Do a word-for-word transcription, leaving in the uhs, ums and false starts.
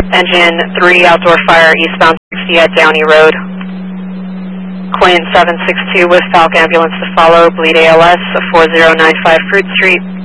Engine three, outdoor fire, eastbound sixty at Downey Road. Quinn seven six two with Falk Ambulance to follow, bleed A L S, four zero nine five Fruit Street.